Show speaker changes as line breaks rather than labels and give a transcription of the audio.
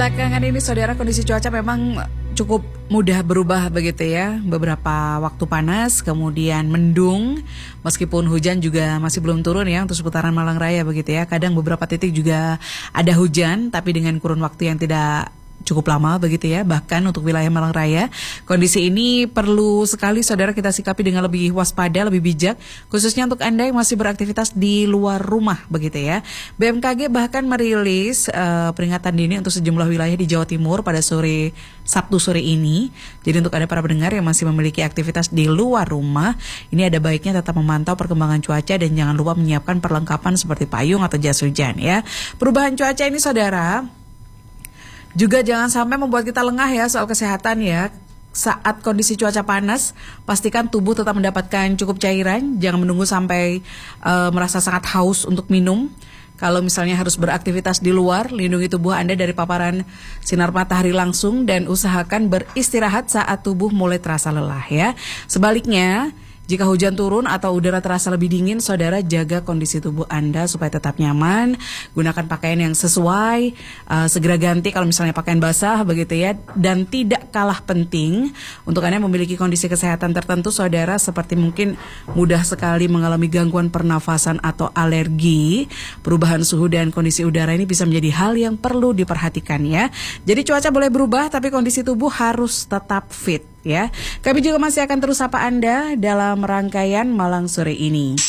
Belakangan ini saudara, kondisi cuaca memang cukup mudah berubah begitu ya. Beberapa waktu panas, kemudian mendung, meskipun hujan juga masih belum turun ya untuk seputaran Malang Raya begitu ya. Kadang beberapa titik juga ada hujan, tapi dengan kurun waktu yang tidak cukup lama begitu ya. Bahkan untuk wilayah Malang Raya, kondisi ini perlu sekali saudara kita sikapi dengan lebih waspada, lebih bijak, khususnya untuk Anda yang masih beraktivitas di luar rumah begitu ya. BMKG bahkan merilis peringatan dini untuk sejumlah wilayah di Jawa Timur pada Sabtu sore ini. Jadi untuk Anda para pendengar yang masih memiliki aktivitas di luar rumah, ini ada baiknya tetap memantau perkembangan cuaca dan jangan lupa menyiapkan perlengkapan seperti payung atau jas hujan ya. Perubahan cuaca ini saudara juga jangan sampai membuat kita lengah ya soal kesehatan ya. Saat kondisi cuaca panas, pastikan tubuh tetap mendapatkan cukup cairan. Jangan menunggu sampai merasa sangat haus untuk minum. Kalau misalnya harus beraktivitas di luar, lindungi tubuh Anda dari paparan sinar matahari langsung dan usahakan beristirahat saat tubuh mulai terasa lelah ya. Sebaliknya, jika hujan turun atau udara terasa lebih dingin, saudara jaga kondisi tubuh Anda supaya tetap nyaman. Gunakan pakaian yang sesuai, segera ganti kalau misalnya pakaian basah begitu ya. Dan tidak kalah penting untuk Anda memiliki kondisi kesehatan tertentu saudara, seperti mungkin mudah sekali mengalami gangguan pernafasan atau alergi. Perubahan suhu dan kondisi udara ini bisa menjadi hal yang perlu diperhatikan ya. Jadi cuaca boleh berubah tapi kondisi tubuh harus tetap fit ya. Kami juga masih akan terus sapa Anda dalam rangkaian Malang Sore ini.